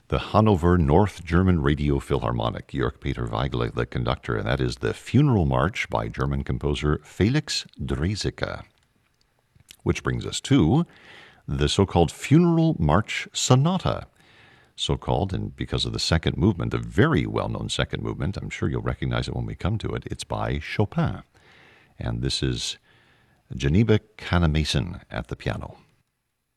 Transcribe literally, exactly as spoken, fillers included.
the Hanover North German Radio Philharmonic, Georg Peter Weigl, the conductor, and that is the Funeral March by German composer Felix Draeseke. Which brings us to the so-called Funeral March Sonata, so-called, and because of the second movement, the very well-known second movement, I'm sure you'll recognize it when we come to it, it's by Chopin. And this is Geneva Canemason at the piano.